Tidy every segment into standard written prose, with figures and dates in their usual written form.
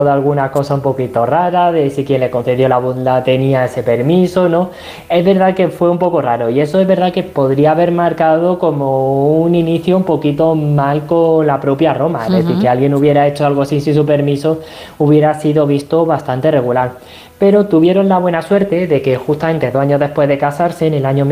de alguna cosa un poquito rara, de si quien le concedió la bula tenía ese permiso, ¿no? Es verdad que fue un poco raro y eso es verdad que podría haber marcado como un inicio un poquito mal con la propia Roma, es decir, que alguien hubiera hecho algo así sin su permiso hubiera sido visto bastante regular. Pero tuvieron la buena suerte de que justamente 2 años después de casarse, en el año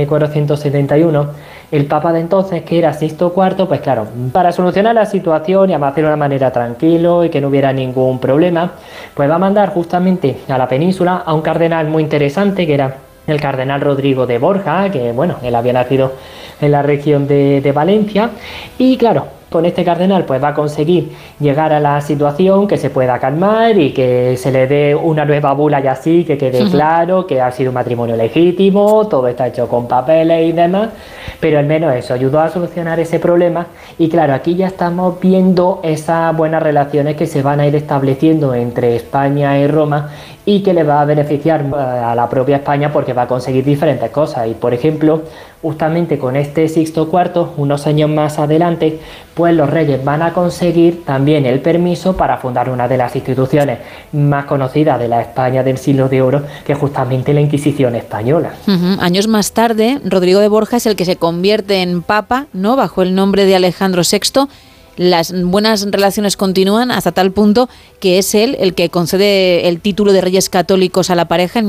1471, el Papa de entonces, que era Sixto IV, pues claro, para solucionar la situación y hacerlo de una manera tranquilo y que no hubiera ningún problema, pues va a mandar justamente a la península a un cardenal muy interesante, que era el cardenal Rodrigo de Borja, que bueno, él había nacido en la región de Valencia, y claro, con este cardenal pues va a conseguir llegar a la situación, que se pueda calmar y que se le dé una nueva bula y así, que quede claro que ha sido un matrimonio legítimo, todo está hecho con papeles y demás, pero al menos eso ayudó a solucionar ese problema. Y claro, aquí ya estamos viendo esas buenas relaciones que se van a ir estableciendo entre España y Roma y que le va a beneficiar a la propia España porque va a conseguir diferentes cosas. Y por ejemplo, justamente con este Sixto IV, unos años más adelante, pues los reyes van a conseguir también el permiso para fundar una de las instituciones más conocidas de la España del siglo de oro, que es justamente la Inquisición española. Años más tarde, Rodrigo de Borja es el que se convierte en papa, ¿no?, bajo el nombre de Alejandro VI. Las buenas relaciones continúan hasta tal punto que es él el que concede el título de Reyes Católicos a la pareja en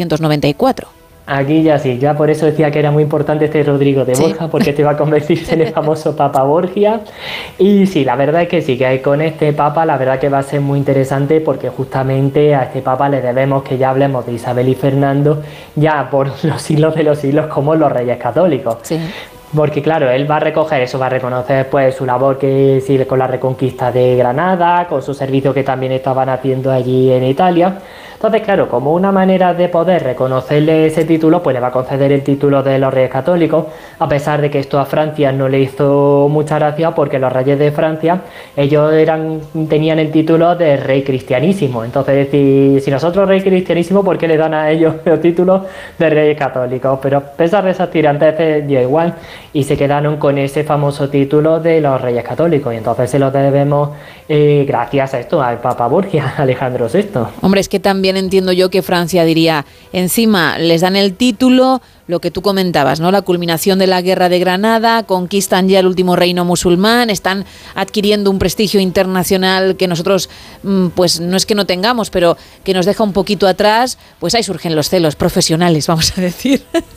1494. Aquí ya sí, ya por eso decía que era muy importante este Rodrigo de Borja, porque este va a convertirse en el famoso Papa Borgia. Y sí, la verdad es que sí, que con este Papa la verdad que va a ser muy interesante, porque justamente a este Papa le debemos que ya hablemos de Isabel y Fernando ya por los siglos de los siglos como los Reyes Católicos. Sí. Porque claro, él va a recoger eso, va a reconocer pues su labor que sigue con la reconquista de Granada, con su servicio que también estaban haciendo allí en Italia. Entonces, claro, como una manera de poder reconocerle ese título, pues le va a conceder el título de los Reyes Católicos, a pesar de que esto a Francia no le hizo mucha gracia, porque los reyes de Francia, ellos tenían el título de Rey Cristianísimo. Entonces, decir, si nosotros Rey Cristianísimo, ¿por qué le dan a ellos los títulos de Reyes Católicos? Pero a pesar de esas tiranteces, dio igual, y se quedaron con ese famoso título de los Reyes Católicos, y entonces se lo debemos gracias a esto, al Papa Borgia, Alejandro VI. Hombre, es que también entiendo yo que Francia diría, encima les dan el título, lo que tú comentabas, ¿no?, la culminación de la guerra de Granada, conquistan ya el último reino musulmán, están adquiriendo un prestigio internacional que nosotros, pues no es que no tengamos, pero que nos deja un poquito atrás, pues ahí surgen los celos profesionales, vamos a decir.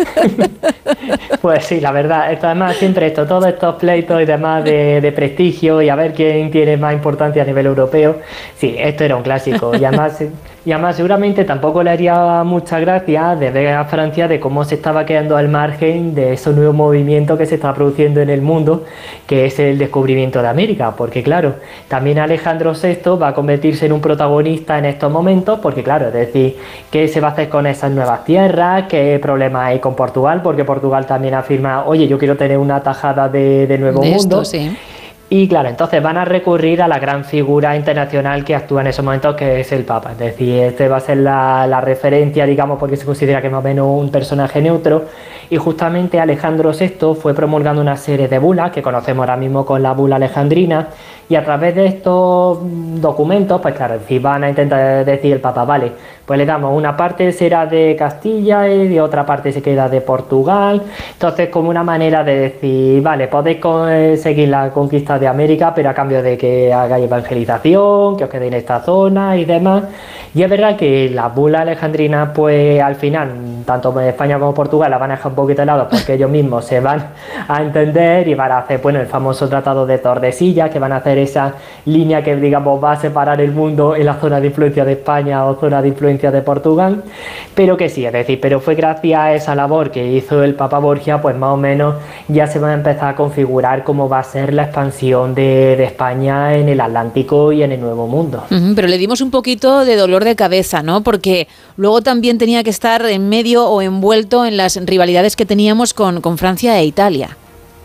Pues sí, la verdad, esto además siempre todos estos pleitos y demás de prestigio y a ver quién tiene más importancia a nivel europeo, sí, esto era un clásico, y además seguramente tampoco le haría mucha gracia de ver a Francia de cómo se estaba quedando al margen de ese nuevo movimiento que se está produciendo en el mundo, que es el descubrimiento de América, porque claro, también Alejandro VI va a convertirse en un protagonista en estos momentos, porque claro, es decir, ¿qué se va a hacer con esas nuevas tierras? ¿Qué problema hay con Portugal? Porque Portugal también afirma, oye, yo quiero tener una tajada de nuevo mundo. Esto, sí. Y claro, entonces van a recurrir a la gran figura internacional que actúa en esos momentos, que es el Papa. Es decir, este va a ser la referencia, digamos, porque se considera que más o menos un personaje neutro. Y justamente Alejandro VI fue promulgando una serie de bulas que conocemos ahora mismo con la bula alejandrina. Y a través de estos documentos, pues claro, si van a intentar decir el Papa, vale, pues le damos una parte será de Castilla y de otra parte se queda de Portugal. Entonces, como una manera de decir, vale, podéis seguir la conquista de América, pero a cambio de que hagáis evangelización, que os quedéis en esta zona y demás. Y es verdad que las bulas alejandrinas, pues al final, tanto España como Portugal la van a dejar un poquito de lado, porque ellos mismos se van a entender y van a hacer, bueno, el famoso Tratado de Tordesillas, que van a hacer esa línea que, digamos, va a separar el mundo en la zona de influencia de España o zona de influencia de Portugal, pero que sí, es decir, pero fue gracias a esa labor que hizo el Papa Borgia, pues más o menos ya se va a empezar a configurar cómo va a ser la expansión de España en el Atlántico y en el Nuevo Mundo. Pero le dimos un poquito de dolor de cabeza, ¿no? Porque luego también tenía que estar en medio o envuelto en las rivalidades que teníamos con Francia e Italia.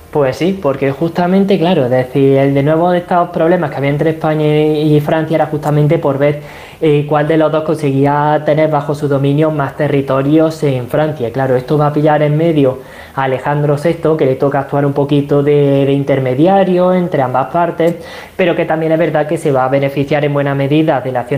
Pues sí, porque justamente, claro, es decir, de nuevo de estos problemas que había entre España y Francia era justamente por ver cuál de los dos conseguía tener bajo su dominio más territorios en Francia. Claro, esto va a pillar en medio a Alejandro VI, que le toca actuar un poquito de intermediario entre ambas partes, pero que también es verdad que se va a beneficiar en buena medida de la acción